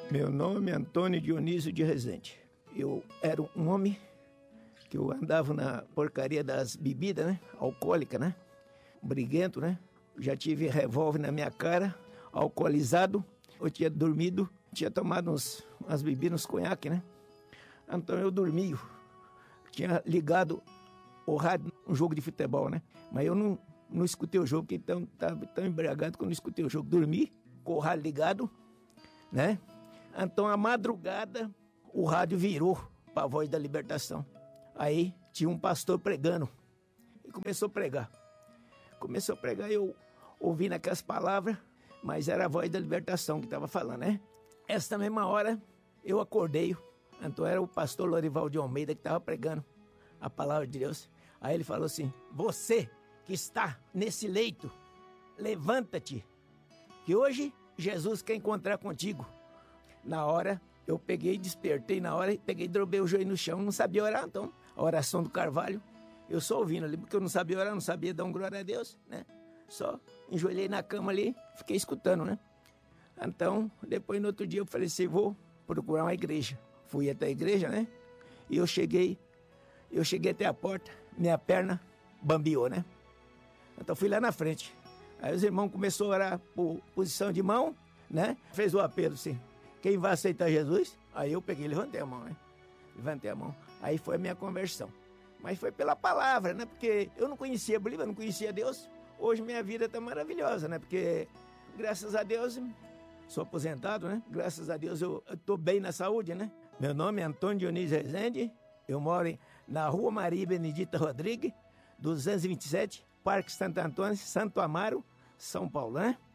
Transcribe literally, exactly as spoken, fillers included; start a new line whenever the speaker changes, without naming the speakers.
Meu nome é Antônio Dionísio de Rezende. Eu era um homem que eu andava na porcaria das bebidas, né? Alcoólica, né? Briguento, né? Já tive revólver na minha cara, alcoolizado. Eu tinha dormido, tinha tomado uns, umas bebidas, uns conhaque, né? Então eu dormi. Tinha ligado o rádio, um jogo de futebol, né? Mas eu não, não escutei o jogo, porque então estava tão embriagado que eu não escutei o jogo. Dormi, com o rádio ligado, né? Então, à madrugada, o rádio virou para a Voz da Libertação. Aí, tinha um pastor pregando. E começou a pregar. Começou a pregar e eu ouvindo aquelas palavras, mas era a Voz da Libertação que estava falando, né? Essa mesma hora, eu acordei. Então, era o pastor Lorival de Almeida que estava pregando a palavra de Deus. Aí ele falou assim: você que está nesse leito, levanta-te, que hoje Jesus quer encontrar contigo. Na hora, eu peguei, despertei na hora, peguei, drobei o joelho no chão, não sabia orar, então, a oração do Carvalho, eu só ouvindo ali, porque eu não sabia orar, não sabia dar um glória a Deus, né? Só enjoelhei na cama ali, fiquei escutando, né? Então, depois no outro dia eu falei assim, vou procurar uma igreja. Fui até a igreja, né? E eu cheguei, eu cheguei até a porta, minha perna bambiou, né? Então fui lá na frente. Aí os irmãos começaram a orar por posição de mão, né? Fez o apelo assim, quem vai aceitar Jesus? Aí eu peguei, levantei a mão, né? Levantei a mão. Aí foi a minha conversão. Mas foi pela palavra, né? Porque eu não conhecia a Bíblia, eu não conhecia Deus. Hoje minha vida está maravilhosa, né? Porque, graças a Deus, sou aposentado, né? Graças a Deus eu estou bem na saúde, né? Meu nome é Antônio Dionísio Rezende. Eu moro na Rua Maria Benedita Rodrigues, duzentos e vinte e sete, Parque Santo Antônio, Santo Amaro, São Paulo, né?